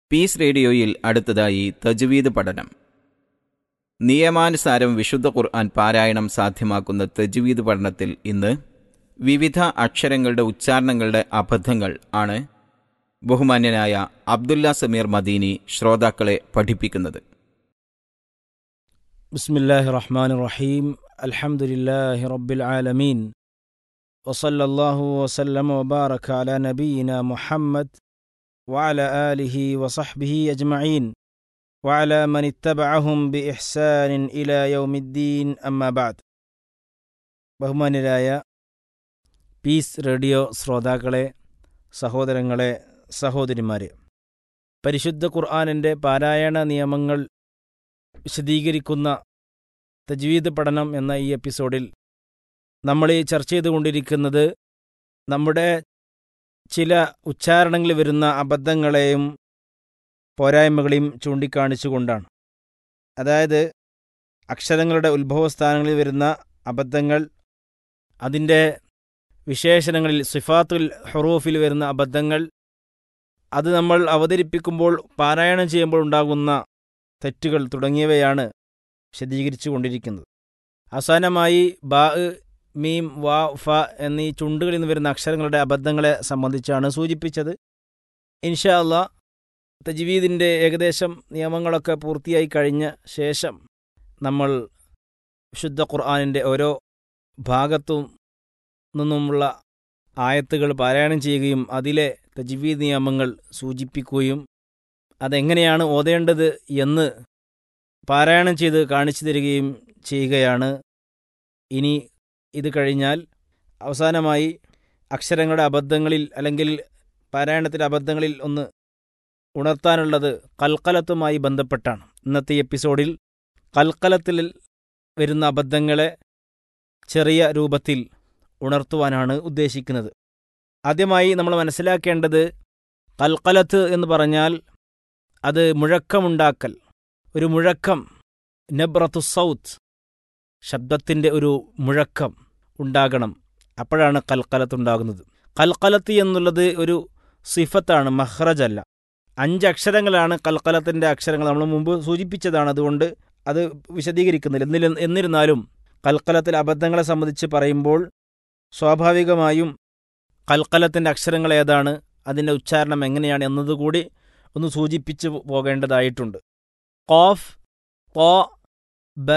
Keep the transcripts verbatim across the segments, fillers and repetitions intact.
Piece റേഡിയോയിൽ അടുത്തതായി തജ്വീദ് പഠനം. നിയമാനുസാരം വിശുദ്ധ ഖുർആൻ പാരായണം സാധ്യമാക്കുന്ന തജ്വീദ് പഠനത്തിൽ ഇന്ന് വിവിധ അക്ഷരങ്ങളുടെ ഉച്ചാരണങ്ങളുടെ അബദ്ധങ്ങൾ ആണ് ബഹുമാന്യനായ അബ്ദുല്ല സമീർ മദീനി ശ്രോതാക്കളെ പഠിപ്പിക്കുന്നത്. ബിസ്മില്ലാഹിർ റഹ്മാനിർ റഹീം. അൽഹംദുലില്ലാഹി റബ്ബിൽ ആലമീൻ. വസല്ലല്ലാഹു വസല്ലമ വബാറക അലാ നബിയിന മുഹമ്മദ് വഅലാ ആലിഹി വസഹ്ബിഹി അജ്മഈൻ വഅലാ മൻ ഇത്തബഅഹും ബിഇഹ്സാനിൻ ഇലാ യൗമിദ്ദീൻ. അമ്മാ ബഅദ്. ബഹുമാന്യരായ പീസ് റേഡിയോ ശ്രോതാക്കളെ, സഹോദരങ്ങളെ, സഹോദരിമാരെ, പരിശുദ്ധ ഖുർആനിൻ്റെ പാരായണ നിയമങ്ങൾ വിശദീകരിക്കുന്ന തജ്വീദ് പഠനം എന്ന ഈ എപ്പിസോഡിൽ നമ്മൾ ഈ ചർച്ച ചെയ്തുകൊണ്ടിരിക്കുന്നത് നമ്മുടെ ചില ഉച്ചാരണങ്ങളിൽ വരുന്ന അബദ്ധങ്ങളെയും പോരായ്മകളെയും ചൂണ്ടിക്കാണിച്ചുകൊണ്ടാണ്. അതായത് അക്ഷരങ്ങളുടെ ഉത്ഭവസ്ഥാനങ്ങളിൽ വരുന്ന അബദ്ധങ്ങൾ, അതിൻ്റെ വിശേഷണങ്ങളിൽ സിഫാത്തുൽ ഹുറൂഫിൽ വരുന്ന അബദ്ധങ്ങൾ, അത് നമ്മൾ അവതരിപ്പിക്കുമ്പോൾ പാരായണം ചെയ്യുമ്പോൾ ഉണ്ടാകുന്ന തെറ്റുകൾ തുടങ്ങിയവയാണ് വിശദീകരിച്ചു കൊണ്ടിരിക്കുന്നത്. അവസാനമായി ബാ, മീം, വാ, ഫ എന്നീ ചുണ്ടുകളിൽ നിന്ന് വരുന്ന അക്ഷരങ്ങളുടെ അബദ്ധങ്ങളെ സംബന്ധിച്ചാണ് സൂചിപ്പിച്ചത്. ഇൻഷാ അല്ലാ തജ്വീദിൻ്റെ ഏകദേശം നിയമങ്ങളൊക്കെ പൂർത്തിയായി കഴിഞ്ഞ ശേഷം നമ്മൾ വിശുദ്ധ ഖുർആനിൻ്റെ ഓരോ ഭാഗത്തും നിന്നുമുള്ള ആയത്തുകൾ പാരായണം ചെയ്യുകയും അതിലെ തജ്വീദ് നിയമങ്ങൾ സൂചിപ്പിക്കുകയും അതെങ്ങനെയാണ് ഓതേണ്ടത് എന്ന് പാരായണം ചെയ്ത് കാണിച്ചു തരികയും ചെയ്യുകയാണ്. ഇനി ഇത് കഴിഞ്ഞാൽ അവസാനമായി അക്ഷരങ്ങളുടെ അബദ്ധങ്ങളിൽ അല്ലെങ്കിൽ പാരായണത്തിലെ അബദ്ധങ്ങളിൽ ഒന്ന് ഉണർത്താനുള്ളത് കൽക്കലത്തുമായി ബന്ധപ്പെട്ടാണ്. ഇന്നത്തെ എപ്പിസോഡിൽ കൽക്കലത്തിൽ വരുന്ന അബദ്ധങ്ങളെ ചെറിയ രൂപത്തിൽ ഉണർത്തുവാനാണ് ഉദ്ദേശിക്കുന്നത്. ആദ്യമായി നമ്മൾ മനസ്സിലാക്കേണ്ടത്, കൽക്കലത്ത് എന്ന് പറഞ്ഞാൽ അത് മുഴക്കമുണ്ടാക്കൽ, ഒരു മുഴക്കം, നബ്രത്തു സൗത്ത്, ശബ്ദത്തിൻ്റെ ഒരു മുഴക്കം ഉണ്ടാകണം. അപ്പോഴാണ് കൽക്കലത്തുണ്ടാകുന്നത്. കൽക്കലത്ത് എന്നുള്ളത് ഒരു സിഫത്താണ്, മഹ്റജ് അല്ല. അഞ്ചക്ഷരങ്ങളാണ് കൽക്കലത്തിൻ്റെ അക്ഷരങ്ങൾ. നമ്മൾ മുമ്പ് സൂചിപ്പിച്ചതാണ്, അതുകൊണ്ട് അത് വിശദീകരിക്കുന്നില്ല. എന്നിൽ എന്നിരുന്നാലും കൽക്കലത്തിൽ അബദ്ധങ്ങളെ സംബന്ധിച്ച് പറയുമ്പോൾ സ്വാഭാവികമായും കൽക്കലത്തിൻ്റെ അക്ഷരങ്ങൾ ഏതാണ്, അതിൻ്റെ ഉച്ചാരണം എങ്ങനെയാണ് എന്നതുകൂടി ഒന്ന് സൂചിപ്പിച്ച് പോകേണ്ടതായിട്ടുണ്ട്. ഖാഫ്, ഖാ, ബ,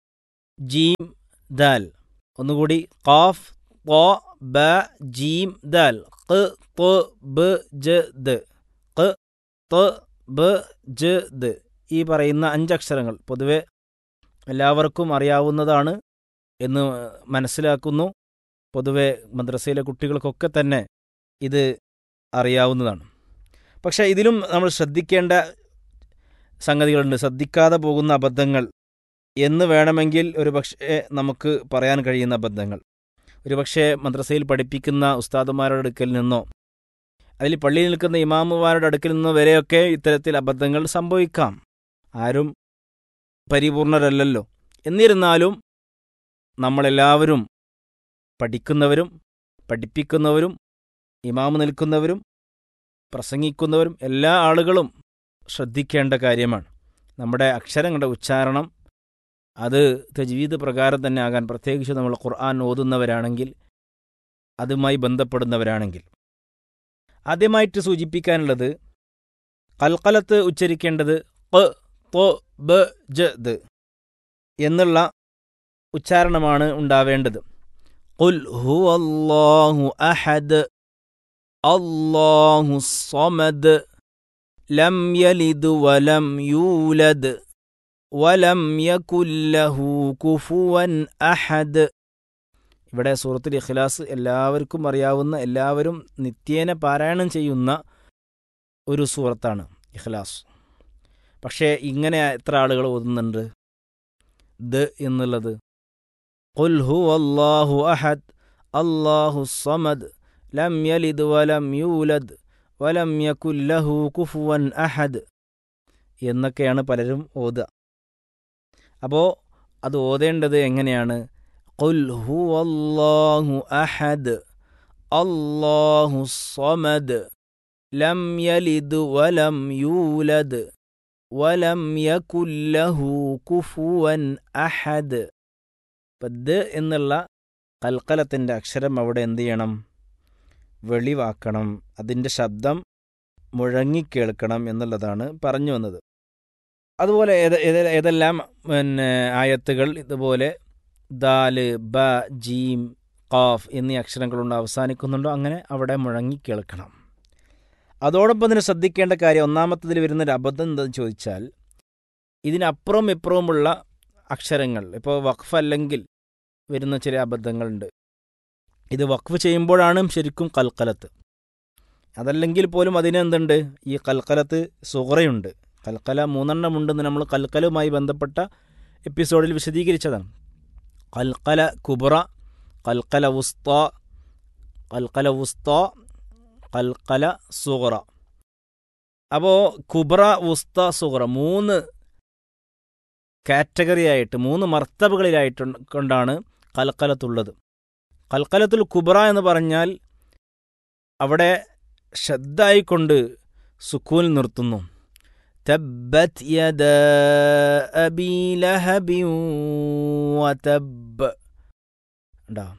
ജീം, ദാൽ. ഒന്നുകൂടി, ഖാഫ്, ഖാ, ബ, ജീം, ദാൽ. ഖ്, ത്, ബ്, ജ, ദ്. ഖ്, ത്, ബ്, ജ, ദ്. ഈ പറയുന്ന അഞ്ചക്ഷരങ്ങൾ പൊതുവെ എല്ലാവർക്കും അറിയാവുന്നതാണ് എന്ന് മനസ്സിലാക്കുന്നു. പൊതുവെ മദ്രസയിലെ കുട്ടികൾക്കൊക്കെ തന്നെ ഇത് അറിയാവുന്നതാണ്. പക്ഷേ ഇതിലും നമ്മൾ ശ്രദ്ധിക്കേണ്ട സംഗതികളുണ്ട്, ശ്രദ്ധിക്കാതെ പോകുന്ന അബദ്ധങ്ങൾ എന്ന് വേണമെങ്കിൽ ഒരു പക്ഷേ നമുക്ക് പറയാൻ കഴിയുന്ന അബദ്ധങ്ങൾ. ഒരു പക്ഷേ മദ്രസയിൽ പഠിപ്പിക്കുന്ന ഉസ്താദുമാരുടെ അടുക്കൽ നിന്നോ അതിൽ പള്ളിയിൽ നിൽക്കുന്ന ഇമാമുമാരുടെ അടുക്കൽ നിന്നോ വരെയൊക്കെ ഇത്തരത്തിൽ അബദ്ധങ്ങൾ സംഭവിക്കാം. ആരും പരിപൂർണരല്ലല്ലോ. എന്നിരുന്നാലും നമ്മളെല്ലാവരും പഠിക്കുന്നവരും പഠിപ്പിക്കുന്നവരും ഇമാമ് നിൽക്കുന്നവരും പ്രസംഗിക്കുന്നവരും എല്ലാ ആളുകളും ശ്രദ്ധിക്കേണ്ട കാര്യമാണ്. നമ്മുടെ അക്ഷരങ്ങളുടെ ഉച്ചാരണം അത് തജ്വീദ് പ്രകാരം തന്നെ ആകാൻ, പ്രത്യേകിച്ച് നമ്മൾ ഖുർആൻ ഓതുന്നവരാണെങ്കിൽ, അതുമായി ബന്ധപ്പെടുന്നവരാണെങ്കിൽ. ആദ്യമായിട്ട് സൂചിപ്പിക്കാനുള്ളത്, കൽക്കലത്ത് ഉച്ചരിക്കേണ്ടത് ഖ്, ത്, ബ്, ജ, ദ് എന്നുള്ള ഉച്ചാരണമാണ് ഉണ്ടാവേണ്ടത്. ഖുൽ ഹുവല്ലാഹു അഹദ് അല്ലാഹു സ്വമദ് ലം യലിദ് വലം യൂലദ് വലം യകുൽ ലഹു കുഫുവൻ അഹദ്. ഇവിടെ സൂറത്തുൽ ഇഖ്ലാസ് എല്ലാവർക്കും അറിയാവുന്ന, എല്ലാവരും നിത്യേന പാരായണം ചെയ്യുന്ന ഒരു സൂറത്താണ് ഇഖ്ലാസ്. പക്ഷേ ഇങ്ങനെ എത്ര ആളുകൾ ഓതുന്നുണ്ട് ദ് എന്നുള്ളത്? ഖുൽ ഹുവല്ലാഹു അഹദ് അല്ലാഹു സ്വമദ് ലം യലിദ് വലം യൂലദ് വലം യകുൽ ലഹു കുഫുവൻ അഹദ് എന്നൊക്കെയാണ് പലരും ഓതുക. അപ്പോൾ അത് ഓതേണ്ടത് എങ്ങനെയാണ്? ഖുൽ ഹുവല്ലാഹു അഹദ് അല്ലാഹു സ്വമദ് ലം യലിദ് വലം യൂലദ് വലം യകുൽ ലഹു കുഫുവൻ അഹദ്. അപ്പം ദ് എന്നുള്ള കൽക്കലത്തിൻ്റെ അക്ഷരം അവിടെ എന്ത് ചെയ്യണം? വെളിവാക്കണം, അതിൻ്റെ ശബ്ദം മുഴങ്ങിക്കേൾക്കണം എന്നുള്ളതാണ് പറഞ്ഞു വന്നത്. അതുപോലെ ഏത് ഏത് ഏതെല്ലാം പിന്നെ ആയത്തുകൾ ഇതുപോലെ ദാല്, ബ, ജീം, ഖാഫ് എന്നീ അക്ഷരങ്ങളുണ്ട് അവസാനിക്കുന്നുണ്ടോ അങ്ങനെ അവിടെ മുഴങ്ങിക്കേൾക്കണം. അതോടൊപ്പം തന്നെ ശ്രദ്ധിക്കേണ്ട കാര്യം, ഒന്നാമത്തതിൽ വരുന്നൊരു അബദ്ധം എന്താണെന്ന് ചോദിച്ചാൽ, ഇതിനപ്പുറം ഇപ്പുറവുമുള്ള അക്ഷരങ്ങൾ, ഇപ്പോൾ വഖഫ് അല്ലെങ്കിൽ വരുന്ന ചില അബദ്ധങ്ങളുണ്ട്. ഇത് വഖഫ് ചെയ്യുമ്പോഴാണ് ശരിക്കും കൽക്കലത്ത്. അതല്ലെങ്കിൽ പോലും അതിനെന്തുണ്ട്? ഈ കൽക്കലത്ത് സുഗറയുണ്ട്. കൽക്കല മൂന്നെണ്ണമുണ്ടെന്ന് നമ്മൾ കൽക്കലുമായി ബന്ധപ്പെട്ട എപ്പിസോഡിൽ വിശദീകരിച്ചതാണ്. കൽക്കല കുബ്ര, കൽക്കല വുസ്ത, കൽക്കല വുസ്ത, കൽക്കല സുഗറ. അപ്പോൾ കുബ്ര, വുസ്ത, സുഗറ മൂന്ന് കാറ്റഗറി ആയിട്ട്, മൂന്ന് മർത്തബകളിലായിട്ട് കൊണ്ടാണ് കൽക്കലത്തുള്ളത്. കൽക്കലത്തുൽ കുബ്ര എന്ന് പറഞ്ഞാൽ അവിടെ ശബ്ദായിക്കൊണ്ട് സുക്കൂൻ നിർത്തുന്നു. തബ്ബത് യദാ അബീ ലഹബിൻ വതബ്ബ്. ണ്ടാ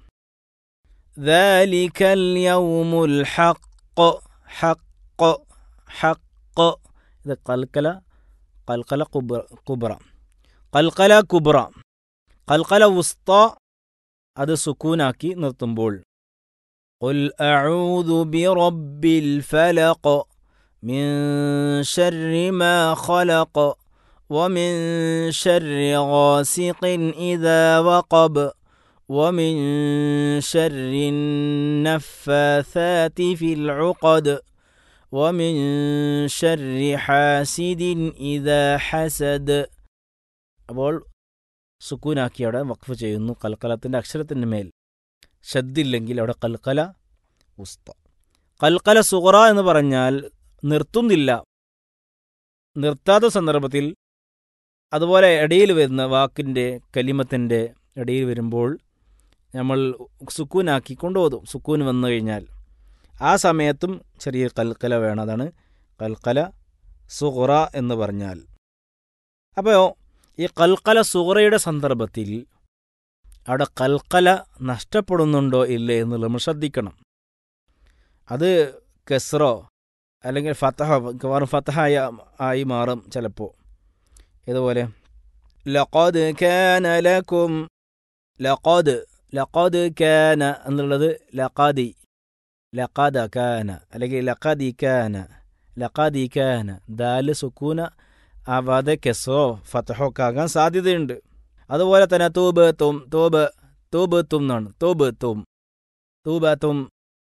ദാലികൽ യൗമുൽ ഹഖ് ഹഖ് ഹഖ്. ഇത് കൽക്കല കൽക്കല കുബ്ര കുബ്ര കൽക്കല കുബ്ര. കൽക്കല വുസ്ത അത് സുക്കൂനാക്കി നിർത്തുമ്പോൾ ഖുൽ അഊദു ബിറബ്ബിൽ ഫലഖ് മിൻ ശർരി മാ ഖലഖ് വമിൻ ശർരി ഗാസിഖിൻ ഇദാ വഖബ് വമിൻ ശർരി നഫ്ഫാഥാതി ഫിൽ ഉഖദ് വമിൻ ശർരി ഹാസിദിൻ ഇദാ ഹസദ്. അപ്പോൾ സുക്കൂനാക്കി അവിടെ വഖഫ് ചെയ്യുന്നു കൽക്കലത്തിൻ്റെ അക്ഷരത്തിൻ്റെ മേൽ. ശദ്ദില്ലെങ്കിൽ അവിടെ കൽക്കല ഉസ്ത. കൽക്കല സുഗറ എന്ന് പറഞ്ഞാൽ നിർത്തുന്നില്ല, നിർത്താത്ത സന്ദർഭത്തിൽ അതുപോലെ ഇടയിൽ വരുന്ന വാക്കിൻ്റെ കലിമത്തിൻ്റെ ഇടയിൽ വരുമ്പോൾ നമ്മൾ സുക്കൂനാക്കി കൊണ്ടുപോകും. സുക്കൂൻ വന്നു കഴിഞ്ഞാൽ ആ സമയത്തും ചെറിയ കൽക്കല വേണം. അതാണ് കൽക്കല സുഗറ എന്ന് പറഞ്ഞാൽ. അപ്പോൾ ഈ കൽക്കല സുഗറയുടെ സന്ദർഭത്തിൽ അവിടെ കൽക്കല നഷ്ടപ്പെടുന്നുണ്ടോ ഇല്ലേ എന്നുള്ളത് നമ്മൾ ശ്രദ്ധിക്കണം. അത് കസ്റോ അല്ലെങ്കിൽ ഫതഹ ഫതഹായ ആയി മാറും ചിലപ്പോൾ. ഇതുപോലെ ലഖദ് കാന ലക്കും, ലഖദ് ലഖദ് കാന എന്നുള്ളത് ലഖദി ലഖദ കാന അല്ലെങ്കിൽ ലഖദി കാന ലഖദി കാന. ദാല് സുക്കൂന ആവാതെ കെസ്റോ ഫതഹൊക്കെ ആകാൻ സാധ്യതയുണ്ട്. അതുപോലെ തന്നെ തൂബ് തും തൂബ് തൂബ് തും എന്നാണ്. തൂബ് തും തൂബ് തും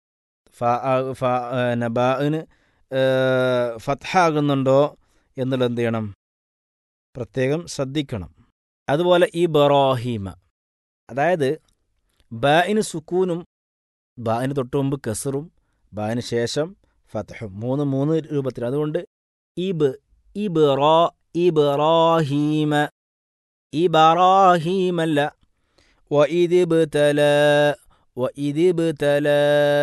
ഫന് ഫത്ഹാകുന്നുണ്ടോ എന്നുള്ളത് എന്ത് ചെയ്യണം? പ്രത്യേകം ശ്രദ്ധിക്കണം. അതുപോലെ ഇബ്രാഹീമ, അതായത് ബാഇന് സുക്കൂനും ബാഇന് തൊട്ട് മുമ്പ് കസറും ബാഇന് ശേഷം ഫത്ഹും മൂന്ന് മൂന്ന് രൂപത്തിൽ. അതുകൊണ്ട് ഇബ് ഇബ്റാ ഇബ്രാഹീമ ഇബ്രാഹീമല്ല. വഇദ്ബ്തല വഇദ്ബ്തല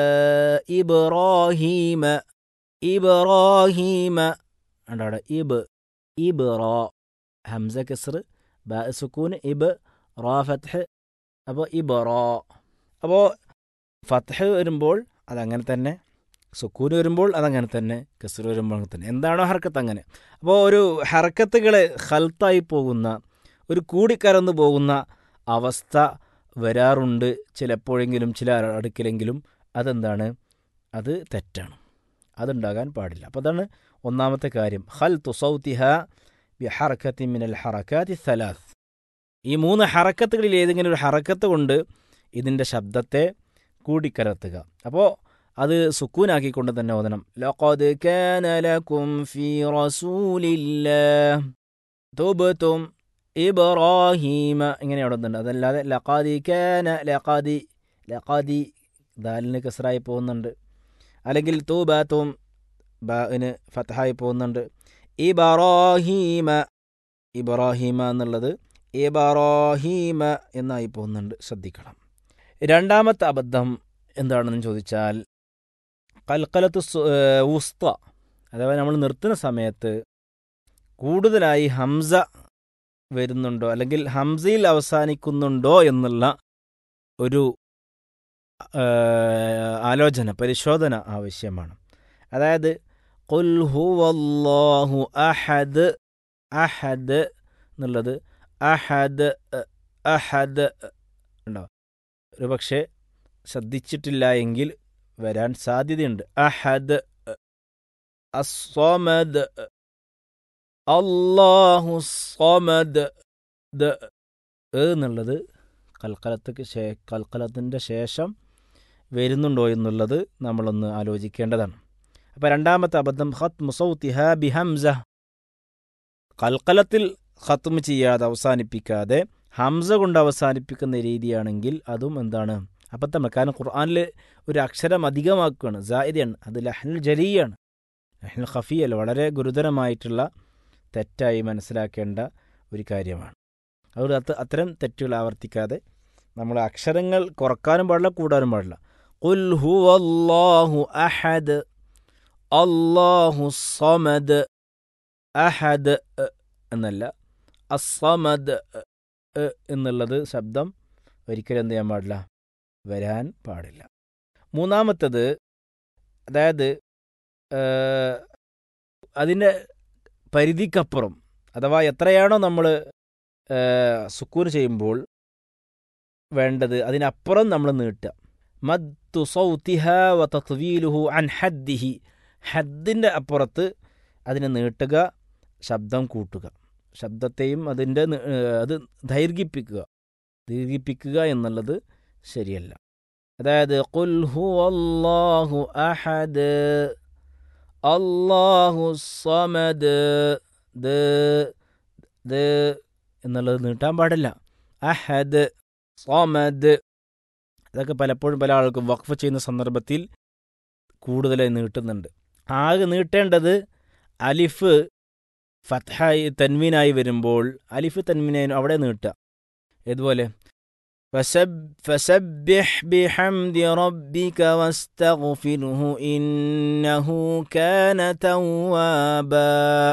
ഇബ്രാഹീമ ഇബ്രാഹീമ. അവിടെ ഇബ് ഇബ്റാ ഹംസ കസ്ർ ബാ സുക്കൂൻ ഇബ് റാ ഫത്ഹ്. അപ്പോൾ ഇബ്റാ. അപ്പോൾ ഫത്ഹ് വരുമ്പോൾ അതങ്ങനെ തന്നെ, സുക്കൂൻ വരുമ്പോൾ അതങ്ങനെ തന്നെ, കസ്ർ വരുമ്പോൾ അങ്ങനെ തന്നെ. എന്താണോ ഹർക്കത്ത് അങ്ങനെ. അപ്പോൾ ഒരു ഹർക്കത്തുകൾ ഖൽത്തായി പോകുന്ന, ഒരു കൂടിക്കലർന്നു പോകുന്ന അവസ്ഥ വരാറുണ്ട് ചിലപ്പോഴെങ്കിലും, ചില അടുക്കിലെങ്കിലും. അതെന്താണ്? അത് തെറ്റാണ്, അതുണ്ടാകാൻ പാടില്ല. അപ്പോൾ അതാണ് ഒന്നാമത്തെ കാര്യം. ഖൽത്തു സൗതിഹ ബി ഹറക്കത്തി മിനൽ ഹറക്കാത്തി സലാസ്. ഈ മൂന്ന് ഹറക്കത്തുകളിൽ ഏതെങ്കിലും ഒരു ഹറക്കത്ത് കൊണ്ട് ഇതിൻ്റെ ശബ്ദത്തെ കൂടിക്കലർത്തുക. അപ്പോൾ അത് സുക്കൂനാക്കിക്കൊണ്ട് തന്നെ ഓതണം. ലഖദ് കാന ലക്കും ഫീ റസൂലില്ലാഹ് തുബ്തും ഇബ്രാഹീമ. ഇങ്ങനെ അവിടെ ഉണ്ട്. അതല്ലാതെ ലഖദി കാന ലഖദി ലഖദി ദാലിന് കസ്റായി പോകുന്നുണ്ട്. അല്ലെങ്കിൽ തൂബത്തും ബാഇന് ഫത്ഹായി പോകുന്നുണ്ട്. ഇബ്രാഹീമ ഇബ്രാഹീമ എന്നുള്ളത് ഇബ്രാഹീമ എന്നായി പോകുന്നുണ്ട്. ശ്രദ്ധിക്കണം. രണ്ടാമത്തെ അബദ്ധം എന്താണെന്ന് ചോദിച്ചാൽ കൽക്കലത്ത് ഉസ്ത അഥവാ നമ്മൾ നിർത്തുന്ന സമയത്ത് കൂടുതലായി ഹംസ വരുന്നുണ്ടോ അല്ലെങ്കിൽ ഹംസയിൽ അവസാനിക്കുന്നുണ്ടോ എന്നുള്ള ഒരു ആലോചന പരിശോധന ആവശ്യമാണ്. അതായത് ഖുൽ ഹുവല്ലാഹു അഹദ് അഹദ് എന്നുള്ളത് അഹദ് അഹദ് ഉണ്ടാവും. ഒരു പക്ഷേ ശ്രദ്ധിച്ചിട്ടില്ല എങ്കിൽ വരാൻ സാധ്യതയുണ്ട്. അഹദ് അസ്സമദ് അല്ലാഹു സ്വമദ് ദ എന്നുള്ളത് കൽക്കലത്തേക്ക് ശേ കൽക്കലത്തിൻ്റെ ശേഷം വരുന്നുണ്ടോ എന്നുള്ളത് നമ്മളൊന്ന് ആലോചിക്കേണ്ടതാണ്. അപ്പോൾ രണ്ടാമത്തെ അബദ്ധം ഖത്മു സൗതിഹ ബിഹംസ, കൽക്കലത്തിൽ ഖത്മ് ചെയ്യാതെ അവസാനിപ്പിക്കാതെ ഹംസ കൊണ്ട് അവസാനിപ്പിക്കുന്ന രീതിയാണെങ്കിൽ അതും എന്താണ് അബദ്ധമാണ്. കാരണം ഖുർആനിൽ ഒരു അക്ഷരം അധികമാക്കുകയാണ്, സായിദയാണ്. അത് ലഹ്നുൽ ജലിയാണ്, ലഹ്നുൽ ഖഫിയല്ല. വളരെ ഗുരുതരമായിട്ടുള്ള തെറ്റായി മനസ്സിലാക്കേണ്ട ഒരു കാര്യമാണ്. അതുകൊണ്ട് അത് അത്തരം തെറ്റുകൾ ആവർത്തിക്കാതെ നമ്മൾ അക്ഷരങ്ങൾ കുറക്കാനും പാടില്ല, കൂടാനും പാടില്ല. ഖുൽ ഹുവല്ലാഹു അഹദ് അല്ലാഹു സ്വമദ്, അഹദ് എന്നല്ല അസ്സമദ് എന്നുള്ളത് ശബ്ദം ഒരിക്കലും എന്ത് ചെയ്യാൻ പാടില്ല, വരാൻ പാടില്ല. മൂന്നാമത്തത്, അതായത് അതിൻ്റെ പരിധിക്കപ്പുറം അഥവാ എത്രയാണോ നമ്മൾ സുക്കൂൻ ചെയ്യുമ്പോൾ വേണ്ടത് അതിനപ്പുറം നമ്മൾ നീട്ടുക. മദ്ദു സൗതിഹ വ തത്വീലുഹു അൻ ഹദ്ദിഹി, ഹദ്ദിൻ്റെ അപ്പുറത്ത് അതിനെ നീട്ടുക, ശബ്ദം കൂട്ടുക, ശബ്ദത്തെയും അതിൻ്റെ അത് ദൈർഘിപ്പിക്കുക ദീർഘിപ്പിക്കുക എന്നുള്ളത് ശരിയല്ല. അതായത് ഖുൽ ഹുവല്ലാഹു അഹദ് അല്ലാഹു സ്വമദ് ദ ദ എന്നുള്ളത് നീട്ടാൻ പാടില്ല. അഹദ് സ്വമദ് അതൊക്കെ പലപ്പോഴും പല ആൾക്കും വഖഫ് ചെയ്യുന്ന സന്ദർഭത്തിൽ കൂടുതലായി നീട്ടുന്നുണ്ട്. ആകെ നീട്ടേണ്ടത് അലിഫ് ഫത്ഹായി തൻവീനായി വരുമ്പോൾ അലിഫ് തൻവീനായി അവിടെ നീട്ടുക. ഇതുപോലെ ഫസബ്ബിഹ് ബിഹംദി റബ്ബിക വസ്തഗ്ഫിർഹു ഇന്നഹു കാന തവ്വാബാ.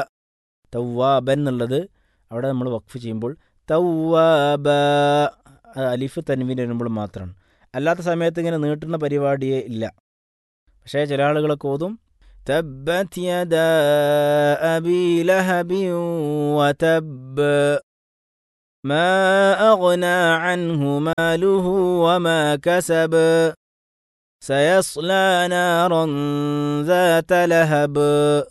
തവ്വാബൻ എന്നുള്ളത് അവിടെ നമ്മൾ വഖഫ് ചെയ്യുമ്പോൾ തവ്വാബാ അലിഫ് തൻവീൻ വരുമ്പോൾ മാത്രമാണ്. അല്ലാത്ത സമയത്ത് ഇങ്ങനെ നീട്ടുന്ന പരിപാടിയേ ഇല്ല. പക്ഷേ ചില ആളുകളൊക്കെ ഓതും തബ്ബത് യദാ അബീ ലഹബിൻ വതബ്ബ് മാ അഗ്നാ അൻഹു മാലുഹു വമാ കസബ് സയസ്ലാ നാറൻ ذات ലഹബ്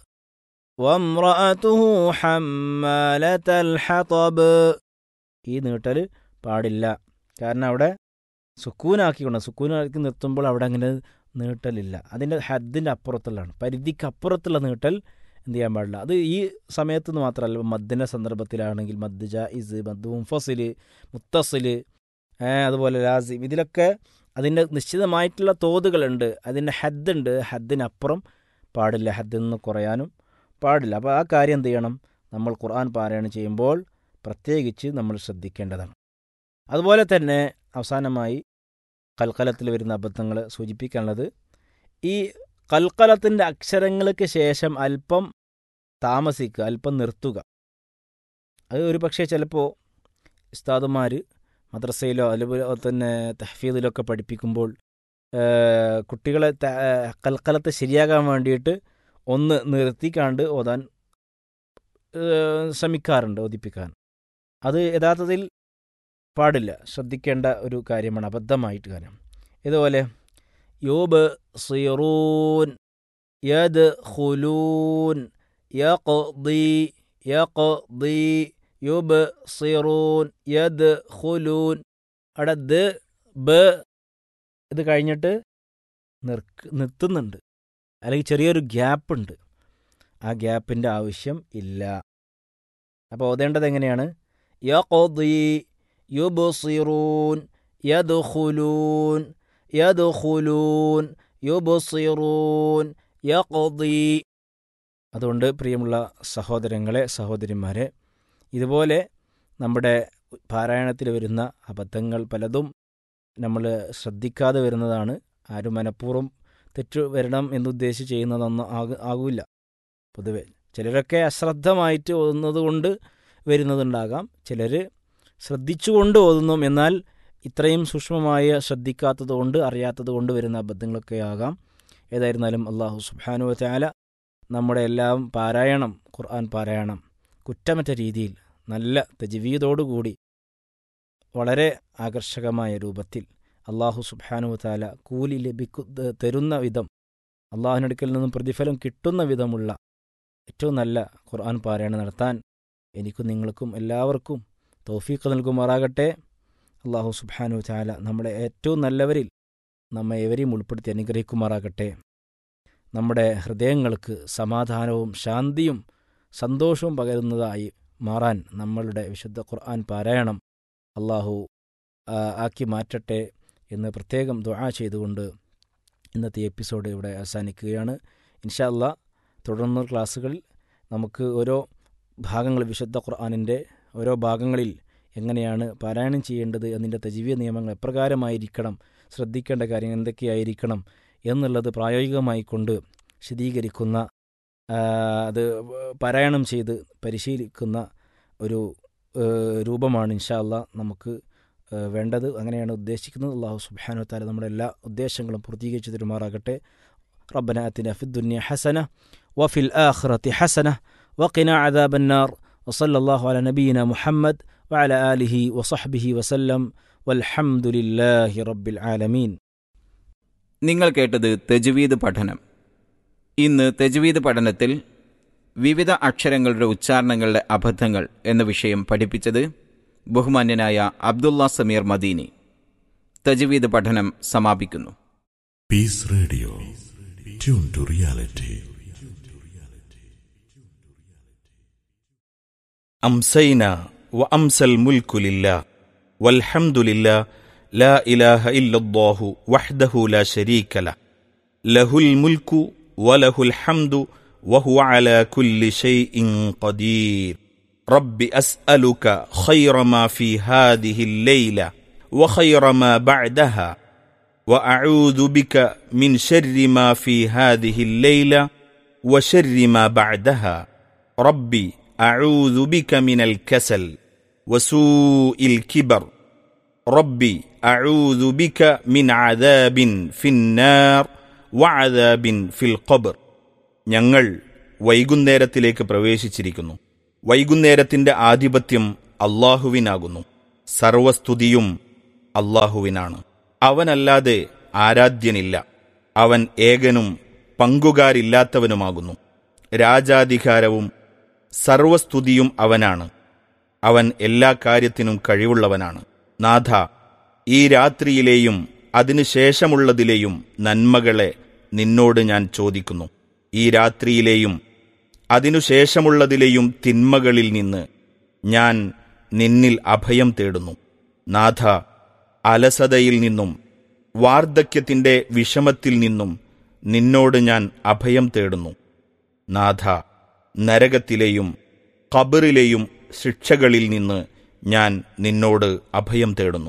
വംറഅതുഹു ഹമ്മാലതൽ ഹതബ്. ഈ നീട്ടൽ പാടില്ല. കാരണം അവിടെ സുക്കൂനാക്കിക്കൊണ്ട് സുക്കൂനാക്കി നിർത്തുമ്പോൾ അവിടെ അങ്ങനെ നീട്ടലില്ല. അതിൻ്റെ ഹദ്ദിൻ്റെ അപ്പുറത്തുള്ളതാണ്, പരിധിക്കപ്പുറത്തുള്ള നീട്ടൽ എന്ത് ചെയ്യാൻ പാടില്ല. അത് ഈ സമയത്തുനിന്ന് മാത്രമല്ല, മദ്ദിൻ്റെ സന്ദർഭത്തിലാണെങ്കിൽ മദ് ജായിസ്, മദ് മുൻഫസിൽ, മുത്തസിൽ, അതുപോലെ ലാസിം, ഇതിലൊക്കെ അതിൻ്റെ നിശ്ചിതമായിട്ടുള്ള തോതുകളുണ്ട്, അതിൻ്റെ ഹദ്ദുണ്ട്. ഹദ്ദിനപ്പുറം പാടില്ല, ഹദ്ദിൽ നിന്ന് കുറയാനും പാടില്ല. അപ്പോൾ ആ കാര്യം എന്ത് ചെയ്യണം, നമ്മൾ ഖുർആൻ പാരായണം ചെയ്യുമ്പോൾ പ്രത്യേകിച്ച് നമ്മൾ ശ്രദ്ധിക്കേണ്ടതാണ്. അതുപോലെ തന്നെ അവസാനമായി കൽക്കലത്തിൽ വരുന്ന അബദ്ധങ്ങൾ സൂചിപ്പിക്കാനുള്ളത്, ഈ കൽക്കലത്തിൻ്റെ അക്ഷരങ്ങൾക്ക് ശേഷം അല്പം താമസിക്കുക, അല്പം നിർത്തുക. അത് ഒരു പക്ഷേ ചിലപ്പോൾ ഉസ്താദുമാർ മദ്രസയിലോ അതുപോലെ തന്നെ തഹ്ഫീദിലൊക്കെ പഠിപ്പിക്കുമ്പോൾ കുട്ടികളെ കൽക്കലത്തെ ശരിയാകാൻ വേണ്ടിയിട്ട് ഒന്ന് നിർത്തിക്കാണ്ട് ഓതാൻ ശ്രമിക്കാറുണ്ട്, ഓതിപ്പിക്കാൻ. അത് യഥാർത്ഥത്തിൽ പാടില്ല, ശ്രദ്ധിക്കേണ്ട ഒരു കാര്യമാണ്, അബദ്ധമായിട്ട് കാര്യം. ഇതുപോലെ യൂബ് സിറൂൻ യദ് ഖുലൂൻ യഖ്ദി യഖ്ദി യൂബ് സിറൂൻ യദ് ഖുലൂൻ. അവിടെ ദ് ബ ഇത് കഴിഞ്ഞിട്ട് നിർക്ക് നിർത്തുന്നുണ്ട്, അല്ലെങ്കിൽ ചെറിയൊരു ഗ്യാപ്പുണ്ട്. ആ ഗ്യാപ്പിൻ്റെ ആവശ്യം ഇല്ല. അപ്പോൾ ഓതേണ്ടത് എങ്ങനെയാണ്? യഖ്ദി യുബ്സിറൂൻ യദ്ഖുലൂൻ യദ്ഖുലൂൻ യുബ്സിറൂൻ യഖ്ദി. അതുകൊണ്ട് പ്രിയമുള്ള സഹോദരങ്ങളെ സഹോദരിമാരെ, ഇതുപോലെ നമ്മുടെ പാരായണത്തിൽ വരുന്ന അബദ്ധങ്ങൾ പലതും നമ്മൾ ശ്രദ്ധിക്കാതെ വരുന്നതാണ്. ആരും മനഃപൂർവ്വം തെറ്റു വരണം എന്നുദ്ദേശിച്ച് ചെയ്യുന്നതൊന്നും ആക ആകില്ല. പൊതുവെ ചിലരൊക്കെ അശ്രദ്ധമായിട്ട് ഓതുന്നത് കൊണ്ട് വരുന്നതുണ്ടാകാം, ചിലർ ശ്രദ്ധിച്ചുകൊണ്ട് ഓതുന്നു, എന്നാൽ ഇത്രയും സൂക്ഷ്മമായ ശ്രദ്ധിക്കാത്തത് കൊണ്ട് അറിയാത്തത് കൊണ്ട് വരുന്ന അബദ്ധങ്ങളൊക്കെ ആകാം. ഏതായിരുന്നാലും അള്ളാഹു സുബ്ഹാനഹു വ തആല നമ്മുടെ എല്ലാം പാരായണം, ഖുർആൻ പാരായണം കുറ്റമറ്റ രീതിയിൽ നല്ല തജ്വീദോടുകൂടി വളരെ ആകർഷകമായ രൂപത്തിൽ അള്ളാഹു സുബ്ഹാനഹു വ തആല കൂലി ലഭിക്കു തരുന്ന വിധം, അള്ളാഹുവിനടുക്കൽ നിന്നും പ്രതിഫലം കിട്ടുന്ന വിധമുള്ള ഏറ്റവും നല്ല ഖുർആൻ പാരായണം നടത്താൻ എനിക്കും നിങ്ങൾക്കും എല്ലാവർക്കും തൗഫീഖ് നൽകുമാറാകട്ടെ. അള്ളാഹു സുബ്ഹാനഹു വ തആല നമ്മുടെ ഏറ്റവും നല്ലവരിൽ നമ്മെ ഏവരെയും ഉൾപ്പെടുത്തി അനുഗ്രഹിക്കുമാറാകട്ടെ. നമ്മുടെ ഹൃദയങ്ങൾക്ക് സമാധാനവും ശാന്തിയും സന്തോഷവും പകരുന്നതായി മാറാൻ നമ്മളുടെ വിശുദ്ധ ഖുർആൻ പാരായണം അള്ളാഹു ആക്കി മാറ്റട്ടെ എന്ന് പ്രത്യേകം ദുആ ചെയ്തുകൊണ്ട് ഇന്നത്തെ എപ്പിസോഡ് ഇവിടെ അവസാനിക്കുകയാണ്. ഇൻഷാ അല്ലാഹ് തുടർന്ന ക്ലാസ്സുകളിൽ നമുക്ക് ഓരോ ഭാഗങ്ങൾ, വിശുദ്ധ ഖുർആനിൻ്റെ ഓരോ ഭാഗങ്ങളിൽ എങ്ങനെയാണ് പാരായണം ചെയ്യേണ്ടത്, അതിൻ്റെ തജ്വീദ് നിയമങ്ങൾ എപ്രകാരമായിരിക്കണം, ശ്രദ്ധിക്കേണ്ട കാര്യങ്ങൾ എന്തൊക്കെയായിരിക്കണം എന്നുള്ളത് പ്രായോഗികമായി കൊണ്ട് വിശദീകരിക്കുന്ന, അത് പാരായണം ചെയ്ത് പരിശീലിക്കുന്ന ഒരു രൂപമാണ് ഇൻഷാ അല്ലാഹ് നമുക്ക് വേണ്ടത്. അങ്ങനെയാണ് ഉദ്ദേശിക്കുന്നത്. അല്ലാഹു സുബ്ഹാനഹു വ തആല നമ്മുടെ എല്ലാ ഉദ്ദേശങ്ങളും പൂർത്തീകരിച്ചു തരുമാറാകട്ടെ. റബ്ബന ആതിനാ ഫിദ്ദുനിയ ഹസന വഫിൽ ആഖിറതി ഹസന വഖിനാ അദാബന്നാർ വസല്ലല്ലാഹു അലാ നബിയിനാ മുഹമ്മദ് വഅലാ ആലിഹി വസഹ്ബിഹി വസല്ലം വൽഹംദുലില്ലാഹി റബ്ബിൽ ആലമീൻ. നിങ്ങൾ കേട്ടത് തജ്വീദ് പഠനം. ഇന്ന് തജ്വീദ് പഠനത്തിൽ വിവിധ അക്ഷരങ്ങളുടെ ഉച്ചാരണങ്ങളുടെ അബദ്ധങ്ങൾ എന്ന വിഷയം പഠിപ്പിച്ചത് ബഹുമാന്യനായ അബ്ദുള്ള സമീർ മദീനി. തജ്വീദ് പഠനം സമാപിക്കുന്നു. Piece radio, tune to reality. أمسينا وأمسى الملك لله والحمد لله لا إله إلا الله وحده لا شريك له له الملك وله الحمد وهو على كل شيء قدير رب أسألك خير ما في هذه الليلة وخير ما بعدها وأعوذ بك من شر ما في هذه الليلة وشر ما بعدها ربي أعوذ بك من الكسل وسوء الكبر ربي أعوذ بك من عذاب في النار وعذاب في القبر. ഞങ്ങൾ വൈകുന്നേരത്തിലേക്ക് പ്രവേശിച്ചിരിക്കുന്നു. വൈകുന്നേരത്തിന്റെ ആധിപത്യം അല്ലാഹുവിനാകുന്നു. സർവസ്തുതിയും അല്ലാഹുവിനാണ്. അവനല്ലാതെ ആരാധ്യനില്ല. അവൻ ഏകനും പങ്കുകാരില്ലാത്തവനുമാകുന്നു. രാജാധികാരവും സർവസ്തുതിയും അവനാണ്. അവൻ എല്ലാ കാര്യത്തിനും കഴിവുള്ളവനാണ്. നാഥ, ഈ രാത്രിയിലെയും അതിനുശേഷമുള്ളതിലെയും നന്മകളെ നിന്നോട് ഞാൻ ചോദിക്കുന്നു. ഈ രാത്രിയിലെയും അതിനുശേഷമുള്ളതിലെയും തിന്മകളിൽ നിന്ന് ഞാൻ നിന്നിൽ അഭയം തേടുന്നു. നാഥ, അലസതയിൽ നിന്നും വാർദ്ധക്യത്തിന്റെ വിഷമത്തിൽ നിന്നും നിന്നോട് ഞാൻ അഭയം തേടുന്നു. നാഥ, നരകത്തിലെയും ഖബറിലെയും ശിക്ഷകളിൽ നിന്ന് ഞാൻ നിന്നോട് അഭയം തേടുന്നു.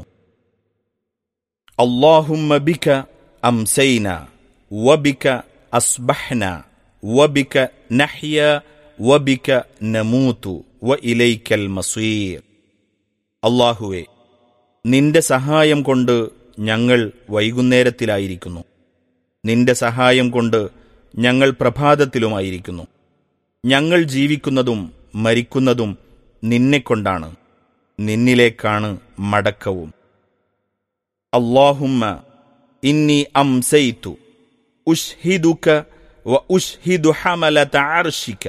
അല്ലാഹുമ്മ ബിക അംസൈന വബിക അസ്ബഹ്ന വബിക നഹ്യ വബിക നമൂതു വഇലൈക്കൽ മസീർ. അല്ലാഹുവേ, നിന്റെ സഹായം കൊണ്ട് ഞങ്ങൾ വൈകുന്നേരത്തിലായിരിക്കുന്നു. നിന്റെ സഹായം കൊണ്ട് ഞങ്ങൾ പ്രഭാതത്തിലുമായിരിക്കുന്നു. ഞങ്ങൾ ജീവിക്കുന്നതും മരിക്കുന്നതും നിന്നെക്കൊണ്ടാണ്. നിന്നിലേക്കാണ് മടക്കവും. അല്ലാഹുമ്മ ഇന്നി അംസൈതു ഉശ്ഹിദുക വ ഉശ്ഹിദു ഹമലത അർശിക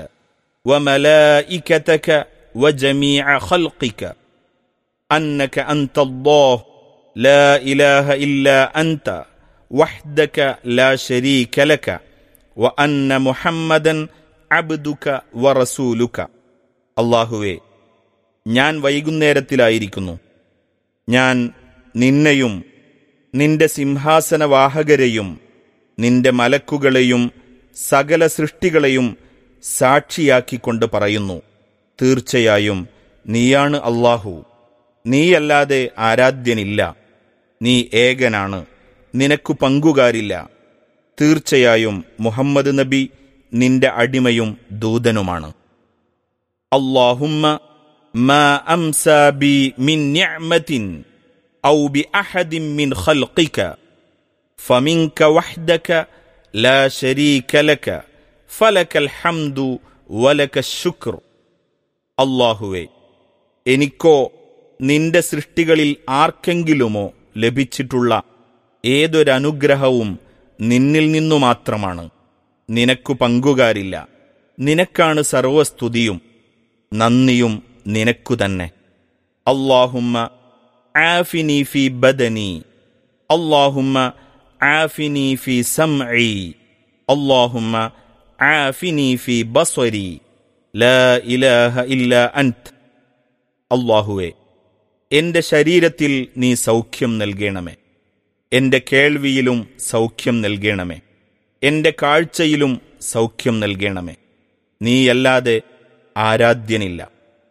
വമലായികതക വജമീഅ ഖൽഖിക അന്നക അൻതല്ലാഹ് ലാ ഇലാഹ ഇല്ലാ അൻത വഹ്ദക ലാ ശരീക ലക വ അന്ന മുഹമ്മദൻ അബ്ദുക വറസൂലുക. അല്ലാഹുവേ, ഞാൻ വൈകുന്നേരത്തിലായിരിക്കുന്നു. ഞാൻ നിന്നെയും നിന്റെ സിംഹാസനവാഹകരെയും നിന്റെ മലക്കുകളെയും സകല സൃഷ്ടികളെയും സാക്ഷിയാക്കിക്കൊണ്ട് പറയുന്നു, തീർച്ചയായും നീയാണ് അല്ലാഹു. നീയല്ലാതെ ആരാധ്യനില്ല. നീ ഏകനാണ്, നിനക്കു പങ്കുകാരില്ല. തീർച്ചയായും മുഹമ്മദ് നബി നിന്റെ അടിമയും ദൂതനുമാണ്. അല്ലാഹുമ്മ മാ അംസാ ബി മിൻ നിഅമത്തിൻ ഔ ബി അഹദിൻ മിൻ ഖൽഖിക ഫമിൻക വഹ്ദക ലാ ശരീക ലക ഫലകൽ ഹംദു വലക ശുക്ർ. അല്ലാഹുവേ, എനിക്കോ നിന്റെ സൃഷ്ടികളിൽ ആർക്കെങ്കിലുമോ ലഭിച്ചിട്ടുള്ള ഏതൊരനുഗ്രഹവും നിന്നിൽ നിന്നു മാത്രമാണ്. നിനക്കു പങ്കുകാരില്ല. നിനക്കാണ് സർവസ്തുതിയും നന്ദിയും നിനക്കു തന്നെ. അല്ലാഹുമ്മ ആഫിനി ഫി ബദനി, അല്ലാഹുമ്മ ആഫിനി ഫി സംഇ, അല്ലാഹുമ്മ ആഫിനി ഫി ബസ്വരി, ലാ ഇലാഹ ഇല്ലാ അൻത്. അല്ലാഹുവേ, എൻ്റെ ശരീരത്തിൽ നീ സൗഖ്യം നൽകണമേ, എൻ്റെ കേൾവിയിലും സൗഖ്യം നൽകണമേ, എൻ്റെ കാഴ്ചയിലും സൗഖ്യം നൽകണമേ. നീയല്ലാതെ ആരാധ്യനില്ല.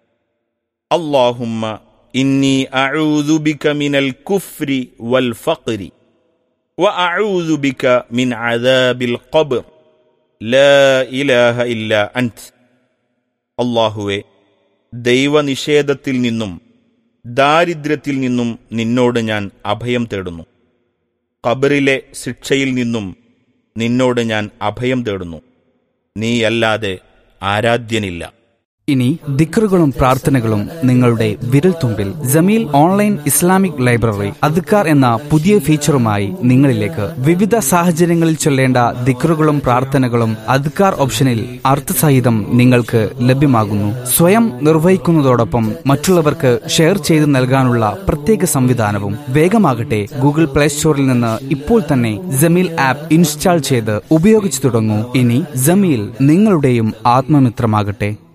അല്ലാഹുമ്മ ഇന്നി അഊദു ബിക മിനൽ കുഫ്രി വൽ ഫഖ്രി വ അഊദു ബിക മിൻ അദാബിൽ ഖബ്ർ, ലാ ഇലാഹ ഇല്ലാ അൻത്. അല്ലാഹുവേ, ദൈവനിഷേധത്തിൽ നിന്നും ദാരിദ്ര്യത്തിൽ നിന്നും നിന്നോട് ഞാൻ അഭയം തേടുന്നു. ഖബറിലെ ശിക്ഷയിൽ നിന്നും നിന്നോട് ഞാൻ അഭയം തേടുന്നു. നീയല്ലാതെ ആരാധ്യനില്ല. ഇനി ദിക്റുകളും പ്രാർത്ഥനകളും നിങ്ങളുടെ വിരൽത്തുമ്പിൽ ജമീൽ ഓൺലൈൻ ഇസ്ലാമിക് ലൈബ്രറി അദ്കാർ എന്ന പുതിയ ഫീച്ചറുമായി നിങ്ങളിലേക്ക്. വിവിധ സാഹചര്യങ്ങളിൽ ചൊല്ലേണ്ട ദിക്റുകളും പ്രാർത്ഥനകളും അദ്കാർ ഓപ്ഷനിൽ അർത്ഥസഹിതം നിങ്ങൾക്ക് ലഭ്യമാകുന്നു. സ്വയം നിർവഹിക്കുന്നതോടൊപ്പം മറ്റുള്ളവർക്ക് ഷെയർ ചെയ്ത് നൽകാനുള്ള പ്രത്യേക സംവിധാനവും. വേഗമാകട്ടെ, ഗൂഗിൾ പ്ലേ സ്റ്റോറിൽ നിന്ന് ഇപ്പോൾ തന്നെ ജമീൽ ആപ്പ് ഇൻസ്റ്റാൾ ചെയ്ത് ഉപയോഗിച്ചു തുടങ്ങൂ. ഇനി ജമീൽ നിങ്ങളുടെയും ആത്മമിത്രമാകട്ടെ.